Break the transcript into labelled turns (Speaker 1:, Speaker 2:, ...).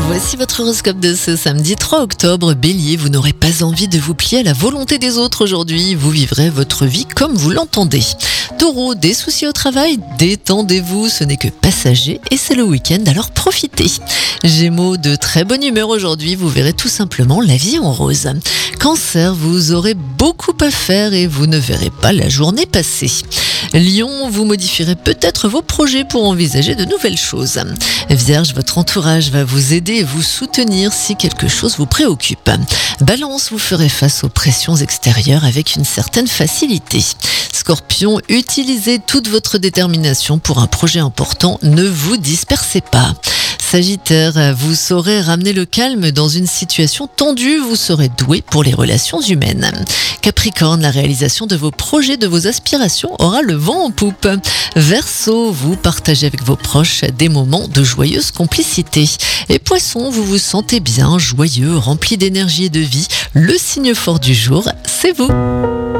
Speaker 1: Voici votre horoscope de ce samedi 3 octobre. Bélier, vous n'aurez pas envie de vous plier à la volonté des autres aujourd'hui. Vous vivrez votre vie comme vous l'entendez. Taureau, des soucis au travail, détendez-vous, ce n'est que passager et c'est le week-end, alors profitez. Gémeaux, de très bonne humeur aujourd'hui, vous verrez tout simplement la vie en rose. Cancer, vous aurez beaucoup à faire et vous ne verrez pas la journée passer. Lion, vous modifierez peut-être vos projets pour envisager de nouvelles choses. Vierge, votre entourage va vous aider et vous soutenir si quelque chose vous préoccupe. Balance, vous ferez face aux pressions extérieures avec une certaine facilité. Scorpion, utilisez toute votre détermination pour un projet important, ne vous dispersez pas. Sagittaire, vous saurez ramener le calme dans une situation tendue, vous serez doué pour les relations humaines. Capricorne, la réalisation de vos projets, de vos aspirations aura le vent en poupe. Verseau, vous partagez avec vos proches des moments de joyeuse complicité. Et Poisson, vous vous sentez bien, joyeux, rempli d'énergie et de vie. Le signe fort du jour, c'est vous.